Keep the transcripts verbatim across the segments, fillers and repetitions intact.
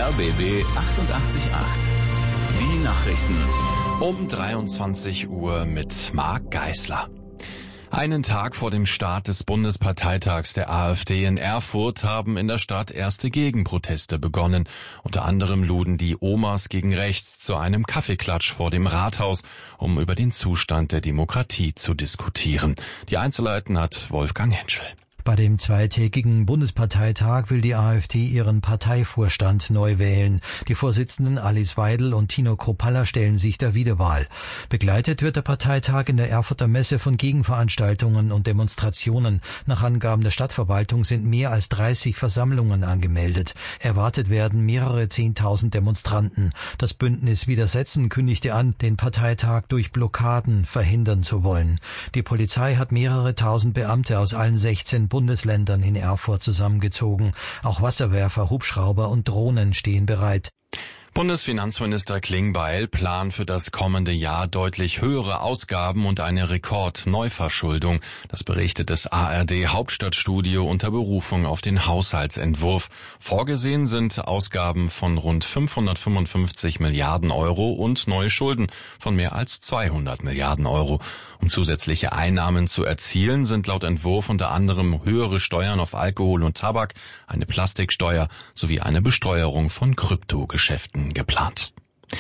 R B B achtundachtzig Komma acht. Die Nachrichten. Um dreiundzwanzig Uhr mit Marc Geisler. Einen Tag vor dem Start des Bundesparteitags der AfD in Erfurt haben in der Stadt erste Gegenproteste begonnen. Unter anderem luden die Omas gegen rechts zu einem Kaffeeklatsch vor dem Rathaus, um über den Zustand der Demokratie zu diskutieren. Die Einzelheiten hat Wolfgang Henschel. Bei dem zweitägigen Bundesparteitag will die AfD ihren Parteivorstand neu wählen. Die Vorsitzenden Alice Weidel und Tino Kruppalla stellen sich der Wiederwahl. Begleitet wird der Parteitag in der Erfurter Messe von Gegenveranstaltungen und Demonstrationen. Nach Angaben der Stadtverwaltung sind mehr als dreißig Versammlungen angemeldet. Erwartet werden mehrere Zehntausend Demonstranten. Das Bündnis Widersetzen kündigte an, den Parteitag durch Blockaden verhindern zu wollen. Die Polizei hat mehrere tausend Beamte aus allen sechzehn Bundesländern in Erfurt zusammengezogen. Auch Wasserwerfer, Hubschrauber und Drohnen stehen bereit. Bundesfinanzminister Klingbeil plant für das kommende Jahr deutlich höhere Ausgaben und eine Rekordneuverschuldung. Das berichtet das A R D Hauptstadtstudio unter Berufung auf den Haushaltsentwurf. Vorgesehen sind Ausgaben von rund fünfhundertfünfundfünfzig Milliarden Euro und neue Schulden von mehr als zweihundert Milliarden Euro. Um zusätzliche Einnahmen zu erzielen, sind laut Entwurf unter anderem höhere Steuern auf Alkohol und Tabak, eine Plastiksteuer sowie eine Besteuerung von Kryptogeschäften geplant.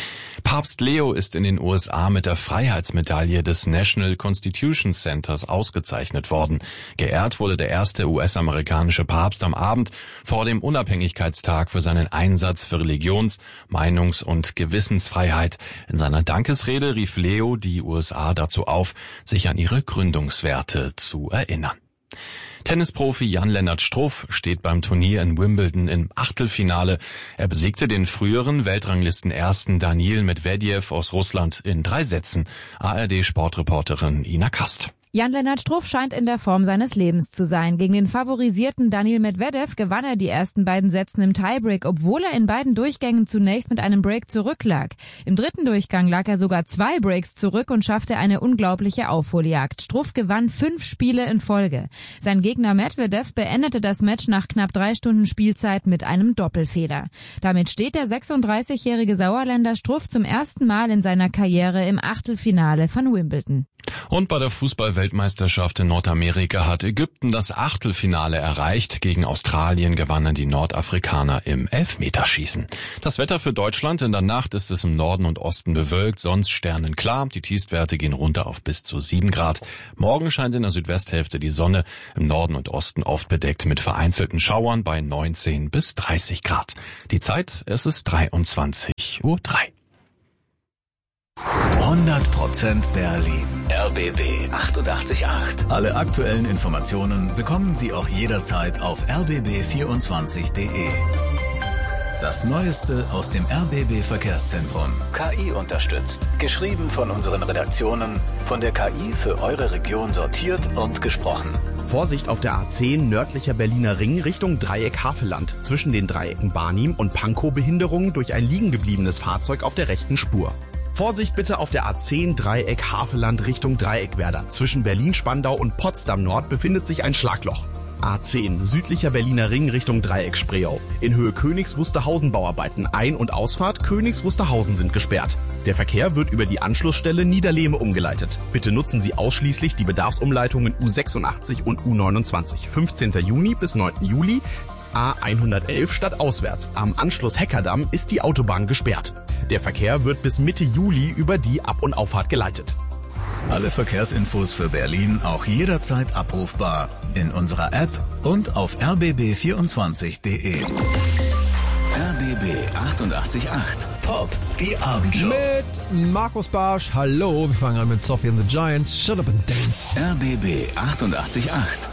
Papst Leo ist in den U S A mit der Freiheitsmedaille des National Constitution Centers ausgezeichnet worden. Geehrt wurde der erste U S-amerikanische Papst am Abend vor dem Unabhängigkeitstag für seinen Einsatz für Religions-, Meinungs- und Gewissensfreiheit. In seiner Dankesrede rief Leo die U S A dazu auf, sich an ihre Gründungswerte zu erinnern. Tennisprofi Jan-Lennart Struff steht beim Turnier in Wimbledon im Achtelfinale. Er besiegte den früheren Weltranglistenersten Daniil Medvedev aus Russland in drei Sätzen. A R D-Sportreporterin Ina Kast. Jan-Lennart Struff scheint in der Form seines Lebens zu sein. Gegen den favorisierten Daniil Medvedev gewann er die ersten beiden Sätzen im Tiebreak, obwohl er in beiden Durchgängen zunächst mit einem Break zurücklag. Im dritten Durchgang lag er sogar zwei Breaks zurück und schaffte eine unglaubliche Aufholjagd. Struff gewann fünf Spiele in Folge. Sein Gegner Medvedev beendete das Match nach knapp drei Stunden Spielzeit mit einem Doppelfehler. Damit steht der sechsunddreißigjährige Sauerländer Struff zum ersten Mal in seiner Karriere im Achtelfinale von Wimbledon. Und bei der Fußball-Weltmeisterschaft in Nordamerika hat Ägypten das Achtelfinale erreicht. Gegen Australien gewannen die Nordafrikaner im Elfmeterschießen. Das Wetter für Deutschland: in der Nacht ist es im Norden und Osten bewölkt, sonst sternenklar. Die Tiefstwerte gehen runter auf bis zu sieben Grad. Morgen scheint in der Südwesthälfte die Sonne, im Norden und Osten oft bedeckt mit vereinzelten Schauern bei neunzehn bis dreißig Grad. Die Zeit, es ist dreiundzwanzig Uhr drei. hundert Prozent Berlin. R B B achtundachtzig Komma acht. Alle aktuellen Informationen bekommen Sie auch jederzeit auf r b b vierundzwanzig punkt de. Das Neueste aus dem R B B Verkehrszentrum. K I unterstützt. Geschrieben von unseren Redaktionen. Von der K I für eure Region sortiert und gesprochen. Vorsicht auf der A zehn nördlicher Berliner Ring Richtung Dreieck Havelland. Zwischen den Dreiecken Barnim und Pankow Behinderung durch ein liegengebliebenes Fahrzeug auf der rechten Spur. Vorsicht bitte auf der A zehn Dreieck Havelland Richtung Dreieckwerder. Zwischen Berlin-Spandau und Potsdam-Nord befindet sich ein Schlagloch. A zehn südlicher Berliner Ring Richtung Dreieck Spreeau. In Höhe Königs Wusterhausen Bauarbeiten. Ein- und Ausfahrt Königs Wusterhausen sind gesperrt. Der Verkehr wird über die Anschlussstelle Niederlehme umgeleitet. Bitte nutzen Sie ausschließlich die Bedarfsumleitungen U sechsundachtzig und U neunundzwanzig. fünfzehnten Juni bis neunten Juli. A hundertelf stadtauswärts. Am Anschluss Heckerdamm ist die Autobahn gesperrt. Der Verkehr wird bis Mitte Juli über die Ab- und Auffahrt geleitet. Alle Verkehrsinfos für Berlin auch jederzeit abrufbar in unserer App und auf r b b vierundzwanzig punkt de. R B B achtundachtzig Komma acht. Pop, die Abendshow. Mit Markus Barsch. Hallo, wir fangen an mit Sophie and the Giants. Shut up and dance. R B B achtundachtzig Komma acht.